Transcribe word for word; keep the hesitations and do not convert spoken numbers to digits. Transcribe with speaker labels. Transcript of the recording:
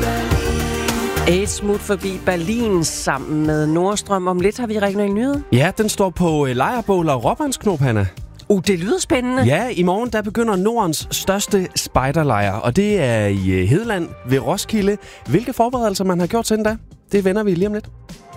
Speaker 1: Et smut forbi Berlin sammen med Nordstrøm. Om lidt har vi regional nyhed.
Speaker 2: Ja, den står på lejrbål og råbåndsknop, Hanna.
Speaker 1: Uh, det lyder spændende.
Speaker 2: Ja, i morgen der begynder Nordens største spejderlejr, og det er i Hedeland ved Roskilde. Hvilke forberedelser man har gjort til den da, det vender vi lige om lidt.